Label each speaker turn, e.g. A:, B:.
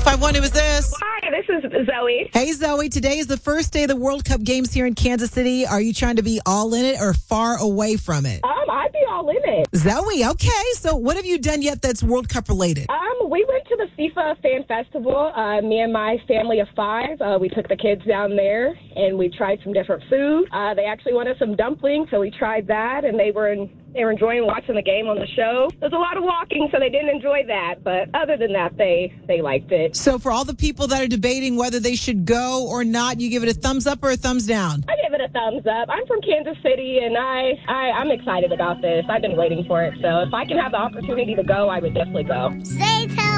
A: 1051, who is this?
B: Hi, this is Zoe.
A: Hey, Zoe. Today is the first day of the World Cup games here in Kansas City. Are you trying to be all in it or far away from it?
B: I'd be all in it.
A: Zoe, okay. So what have you done yet that's World Cup related?
B: We went to the FIFA Fan Festival, me and my family of 5. We took the kids down there, and we tried some different food. They actually wanted some dumplings, so we tried that, and they were enjoying watching the game on the show. There's a lot of walking, so they didn't enjoy that, but other than that, they liked it.
A: So for all the people that are debating whether they should go or not, you give it a thumbs up or a thumbs down?
B: I give it a thumbs up. I'm from Kansas City, and I'm excited about this. I've been waiting for it, so if I can have the opportunity to go, I would definitely go.
C: Say